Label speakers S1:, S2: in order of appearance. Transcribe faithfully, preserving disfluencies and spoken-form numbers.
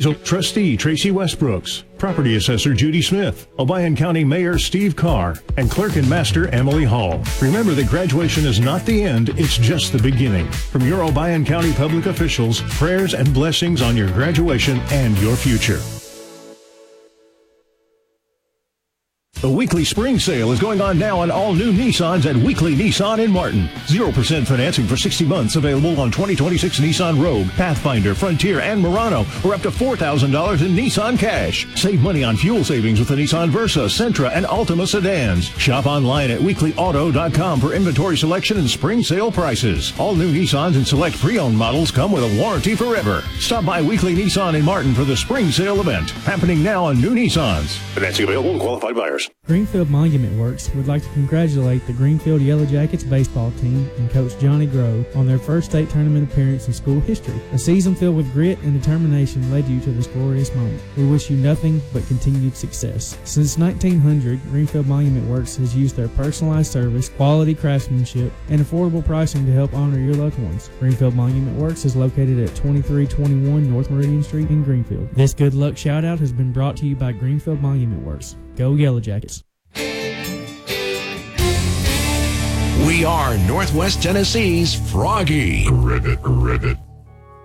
S1: Appraisal Trustee Tracy Westbrooks, Property Assessor Judy Smith, Obion County Mayor Steve Carr, and Clerk and Master Emily Hall. Remember that graduation is not the end, it's just the beginning. From your Obion County public officials, prayers and blessings on your graduation and your future. The weekly spring sale is going on now on all new Nissans at Weekly Nissan in Martin. zero percent financing for sixty months available on twenty twenty-six Nissan Rogue, Pathfinder, Frontier, and Murano, or up to four thousand dollars in Nissan cash. Save money on fuel savings with the Nissan Versa, Sentra, and Altima sedans. Shop online at weekly auto dot com for inventory selection and spring sale prices. All new Nissans and select pre-owned models come with a warranty forever. Stop by Weekly Nissan in Martin for the spring sale event, happening now on new Nissans.
S2: Financing available to qualified buyers.
S3: Greenfield Monument Works would like to congratulate the Greenfield Yellow Jackets baseball team and Coach Johnny Grove on their first state tournament appearance in school history. A season filled with grit and determination led you to this glorious moment. We wish you nothing but continued success. Since nineteen hundred, Greenfield Monument Works has used their personalized service, quality craftsmanship, and affordable pricing to help honor your loved ones. Greenfield Monument Works is located at twenty-three twenty-one North Meridian Street in Greenfield. This good luck shout out has been brought to you by Greenfield Monument Works. Go Yellow Jackets.
S4: We are Northwest Tennessee's Froggy.
S2: Ribbit, ribbit.